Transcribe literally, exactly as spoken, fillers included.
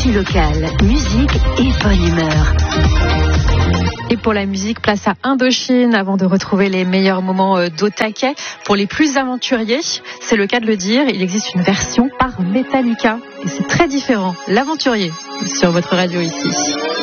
Sortie locale, musique et bonne humeur. Et pour la musique, place à Indochine avant de retrouver les meilleurs moments d'au taquet. Pour les plus aventuriers, c'est le cas de le dire, il existe une version par Metallica. Et c'est très différent. L'aventurier sur votre radio ici.